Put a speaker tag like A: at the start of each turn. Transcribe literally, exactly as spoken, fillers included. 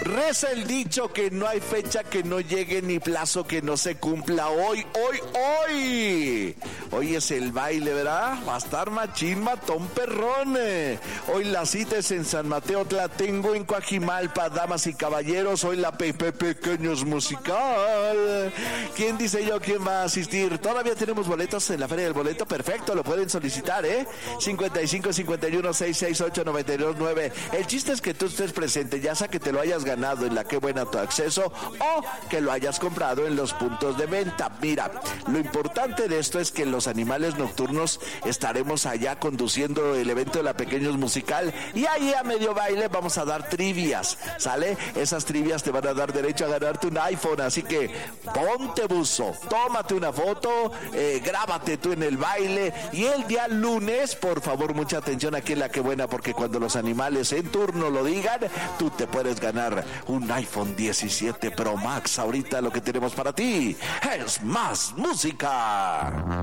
A: Reza el dicho que no hay fecha que no llegue ni plazo que no se cumpla. Hoy, hoy, hoy. Hoy es el baile, ¿verdad? Va a estar machín, matón, perrón. Hoy la cita es en San Mateo Tlatengo, en Coajimalpa. Damas y caballeros, hoy la Pepe Pequeños Musical. ¿Quién dice yo quién va a asistir? Todavía tenemos boletos en la Feria del Boleto. Perfecto, lo pueden solicitar, ¿eh? cincuenta y cinco, cincuenta y uno, seiscientos sesenta y ocho, noventa y dos nueve. El chiste es que tú estés presente, ya sea que te lo hayas ganado en la Qué Buena Tu Acceso o que lo hayas comprado en los puntos de venta. Mira, lo importante de esto es que los animales nocturnos estaremos allá conduciendo el evento de la Pequeños Musical y ahí a medio baile vamos a dar trivias, ¿sale? Esas trivias te van a dar derecho a ganarte un iPhone, así que ponte buzo, tómate una foto, eh, grábate tú en el baile y el día lunes, por favor, mucha atención aquí en la Qué Buena, porque cuando los animales en turno lo digan, tú te puedes ganar un iPhone diecisiete Pro Max. Ahorita lo que tenemos para ti es más música.